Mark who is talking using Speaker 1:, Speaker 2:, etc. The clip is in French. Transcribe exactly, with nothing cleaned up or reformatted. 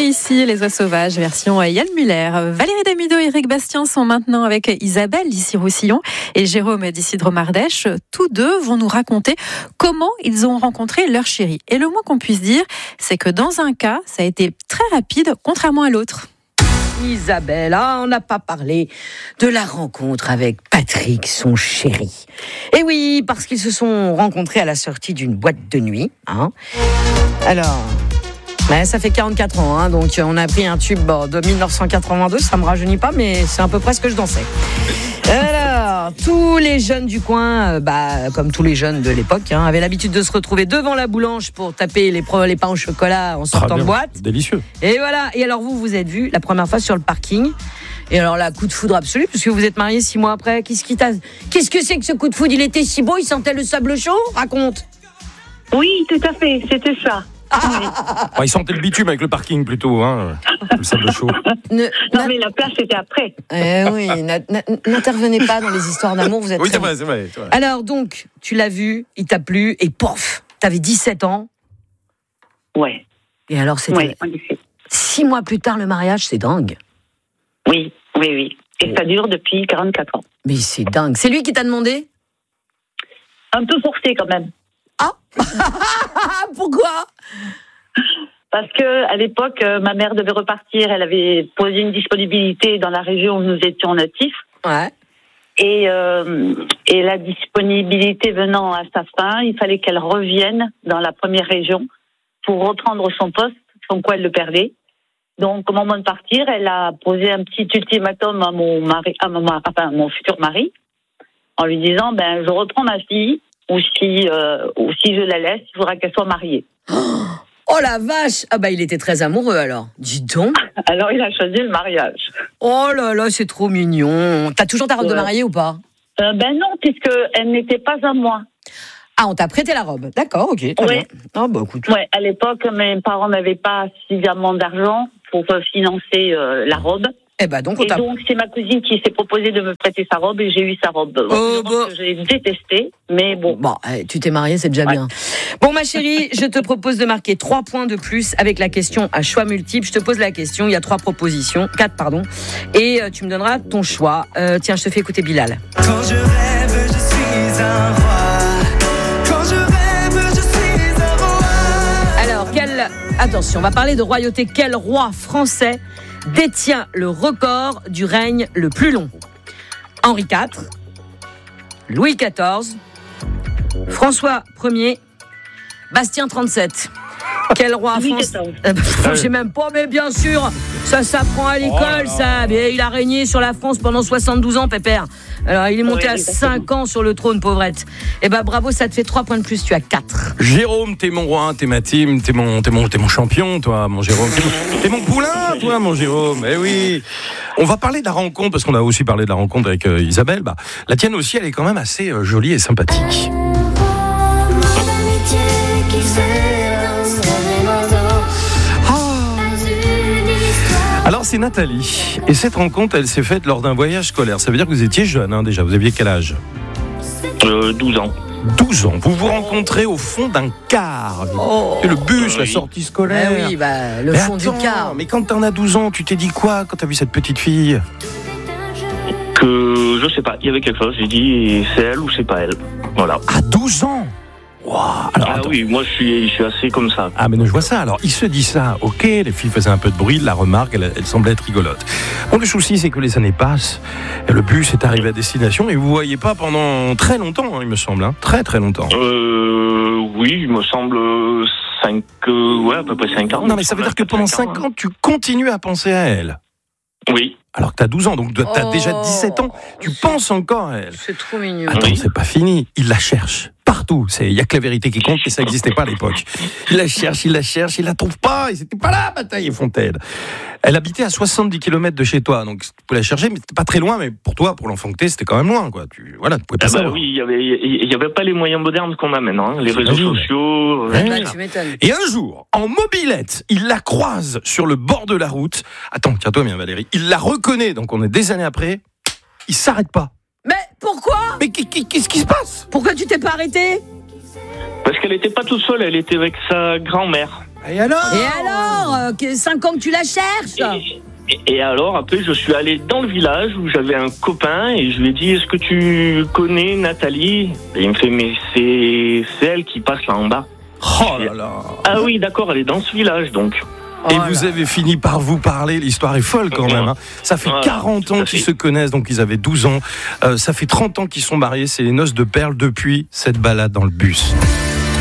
Speaker 1: ici, les oies sauvages, version Yann Muller. Valérie Damido et Eric Bastien sont maintenant avec Isabelle d'ici Roussillon et Jérôme d'ici Dromardèche. Tous deux vont nous raconter comment ils ont rencontré leur chéri. Et le moins qu'on puisse dire, c'est que dans un cas, ça a été très rapide, contrairement à l'autre.
Speaker 2: Isabelle, ah, on n'a pas parlé de la rencontre avec Patrick, son chéri. Et oui, parce qu'ils se sont rencontrés à la sortie d'une boîte de nuit. Hein. Alors, ben, ça fait quarante-quatre ans, hein, donc on a pris un tube bon, de dix-neuf cent quatre-vingt-deux, ça me rajeunit pas, mais c'est à peu près ce que je dansais. Alors, tous les jeunes du coin, euh, bah, comme tous les jeunes de l'époque, hein, avaient l'habitude de se retrouver devant la boulange pour taper les, pro- les pains au chocolat en sortant de boîte.
Speaker 3: Délicieux.
Speaker 2: Et voilà. Et alors vous, vous êtes vus la première fois sur le parking. Et alors là, coup de foudre absolu, puisque vous êtes mariés six mois après. Qu'est-ce qui t'a... Qu'est-ce que c'est que ce coup de foudre? Il était si beau, il sentait le sable chaud? Raconte.
Speaker 4: Oui, tout à fait, c'était ça.
Speaker 3: Ah, il sentait le bitume avec le parking plutôt, hein. Le sable chaud.
Speaker 2: Ne,
Speaker 4: Non, mais la place, c'était après.
Speaker 2: Eh oui, n'a- n'a- n'intervenez pas dans les histoires d'amour, vous êtes
Speaker 3: Oui,
Speaker 2: très...
Speaker 3: c'est vrai, c'est vrai, c'est vrai.
Speaker 2: Alors donc, tu l'as vu, il t'a plu, et pof, t'avais dix-sept ans.
Speaker 4: Ouais,
Speaker 2: Et alors, c'était
Speaker 4: ouais, en effet.
Speaker 2: six mois plus tard, le mariage, c'est dingue.
Speaker 4: Oui, oui, oui. Et ça dure depuis quarante-quatre ans.
Speaker 2: Mais c'est dingue. C'est lui qui t'a demandé?
Speaker 4: Un peu forcé quand même.
Speaker 2: Ah pourquoi?
Speaker 4: Parce que à l'époque, euh, ma mère devait repartir. Elle avait posé une disponibilité dans la région où nous étions natifs.
Speaker 2: Ouais.
Speaker 4: Et, euh, et la disponibilité venant à sa fin, il fallait qu'elle revienne dans la première région pour reprendre son poste, sans quoi elle le perdait. Donc, au moment de partir, elle a posé un petit ultimatum à mon mari, à mon, mari, enfin, à mon futur mari, en lui disant, ben, je reprends ma fille, ou si, euh, ou si je la laisse, il faudra qu'elle soit mariée.
Speaker 2: Oh la vache! Ah bah il était très amoureux alors. Dis donc.
Speaker 4: Alors, il a choisi le mariage.
Speaker 2: Oh là là, c'est trop mignon. T'as toujours ta robe
Speaker 4: Ouais.
Speaker 2: de mariée ou pas?
Speaker 4: Euh, ben non, puisque elle n'était pas à moi.
Speaker 2: Ah, on t'a prêté la robe. D'accord, ok. très
Speaker 4: Ouais.
Speaker 2: bien. Ah bah écoute.
Speaker 4: Ouais, à l'époque, mes parents n'avaient pas suffisamment d'argent pour euh, financer euh, la robe.
Speaker 2: Eh bah donc on
Speaker 4: Et
Speaker 2: t'a...
Speaker 4: donc, c'est ma cousine qui s'est proposée de me prêter sa robe et j'ai eu sa robe.
Speaker 2: Oh,
Speaker 4: Bon,
Speaker 2: bah.
Speaker 4: que j'ai détesté, mais bon.
Speaker 2: Bon, eh, tu t'es mariée, c'est déjà
Speaker 4: Ouais.
Speaker 2: bien. Bon ma chérie, je te propose de marquer trois points de plus avec la question à choix multiple. Je te pose la question, il y a trois propositions, quatre pardon, et euh, tu me donneras ton choix. Euh, tiens, je te fais écouter Bilal.
Speaker 5: Quand je rêve, je suis un roi. Quand je rêve, je suis un roi.
Speaker 2: Alors, quel... attention, on va parler de royauté. Quel roi français détient le record du règne le plus long? Henri quatre, Louis quatorze, François Ier, Bastien trente-sept. Quel roi
Speaker 4: Louis
Speaker 2: français?
Speaker 4: quatorze.
Speaker 2: Euh, bah, je sais même pas, mais bien sûr, ça s'apprend à l'école,
Speaker 3: Oh là là.
Speaker 2: ça. Mais il a régné sur la France pendant soixante-douze ans, pépère. Alors, il est monté
Speaker 4: Oui,
Speaker 2: à
Speaker 4: exactement.
Speaker 2: cinq ans sur le trône, pauvrette. Eh ben, bravo, ça te fait trois points de plus, tu as quatre.
Speaker 3: Jérôme, t'es mon roi, t'es ma team, t'es mon, t'es mon, t'es mon champion, toi, mon Jérôme. T'es mon, t'es mon poulain, toi, mon Jérôme. Eh oui. On va parler de la rencontre, parce qu'on a aussi parlé de la rencontre avec euh, Isabelle. Bah, la tienne aussi, elle est quand même assez euh, jolie et sympathique. Alors, c'est Nathalie. Et cette rencontre, elle s'est faite lors d'un voyage scolaire. Ça veut dire que vous étiez jeune, hein, déjà. Vous aviez quel âge?
Speaker 6: Euh, douze ans.
Speaker 3: douze ans. Vous vous rencontrez au fond d'un car.
Speaker 2: Oh.
Speaker 3: C'est le bus, la
Speaker 6: Oui.
Speaker 3: sortie
Speaker 2: Eh
Speaker 3: scolaire.
Speaker 2: oui, bah, le
Speaker 3: Mais
Speaker 2: fond
Speaker 3: attends,
Speaker 2: du car.
Speaker 3: mais quand t'en as douze ans, tu t'es dit quoi quand t'as vu cette petite fille?
Speaker 6: Que je sais pas, il y avait quelque chose. J'ai dit c'est elle ou c'est pas elle. Voilà.
Speaker 3: À douze ans? Waouh. Alors,
Speaker 6: Ah
Speaker 3: attends.
Speaker 6: oui, moi je suis, je suis assez comme ça.
Speaker 3: Ah mais non, je vois ça. Alors il se dit ça, ok, les filles faisaient un peu de bruit, la remarque, elle, elle semblait être rigolote. Bon, le souci c'est que les années passent, et le bus est arrivé à destination et vous voyez pas pendant très longtemps, hein, il me semble, hein, très très longtemps.
Speaker 6: Euh, oui, il me semble cinq, euh, ouais, à peu près cinq ans.
Speaker 3: Non mais ça veut dire que pendant cinq ans, tu continues à penser à elle.
Speaker 6: Oui.
Speaker 3: Alors que t'as douze ans, donc t'as
Speaker 2: Oh.
Speaker 3: déjà dix-sept ans, tu penses encore à elle.
Speaker 2: C'est trop mignon.
Speaker 3: Attends,
Speaker 6: Oui.
Speaker 3: c'est pas fini. Il la cherche partout. Il y a que la vérité qui compte et ça n'existait pas à l'époque. Il la cherche, il la cherche, il la trouve pas. Et c'était pas là, Bataille et Fontaine. Elle habitait à soixante-dix kilomètres de chez toi, donc tu pouvais la chercher, mais c'était pas très loin. Mais pour toi, pour l'enfant que t'es, c'était quand même loin, quoi. Tu, voilà, tu pouvais pas
Speaker 6: Ah bah
Speaker 3: savoir.
Speaker 6: oui, il y avait, il y avait pas les moyens modernes qu'on a maintenant, hein, les réseaux
Speaker 3: J'imagine.
Speaker 6: sociaux. euh,
Speaker 3: Ouais.
Speaker 2: Bah,
Speaker 6: voilà.
Speaker 2: tu m'étonnes.
Speaker 3: Et un jour, en mobilette, il la croise sur le bord de la route. Attends, tiens-toi bien, Valérie. Il la reconnaît, donc on est des années après. Il s'arrête pas.
Speaker 2: Mais pourquoi?
Speaker 3: Mais qu'est-ce qui se passe?
Speaker 2: Pourquoi tu t'es pas arrêté?
Speaker 6: Parce qu'elle était pas toute seule, elle était avec sa grand-mère.
Speaker 3: Et alors
Speaker 2: Et alors euh, que cinq ans que tu la cherches.
Speaker 6: Et, et alors, après, je suis allé dans le village où j'avais un copain et je lui ai dit, est-ce que tu connais Nathalie? Et il me fait, mais c'est, c'est elle qui passe là en bas.
Speaker 3: Oh là là.
Speaker 6: Ah oui, d'accord, elle est dans ce village, donc.
Speaker 3: Et
Speaker 2: Oh
Speaker 3: vous
Speaker 2: là.
Speaker 3: avez fini par vous parler, l'histoire est folle quand même. Hein. Ça fait
Speaker 6: Voilà,
Speaker 3: quarante ans
Speaker 6: tout à
Speaker 3: qu'ils
Speaker 6: fait.
Speaker 3: se connaissent, donc ils avaient douze ans. Euh, ça fait trente ans qu'ils sont mariés, c'est les noces de perles depuis cette balade dans le bus.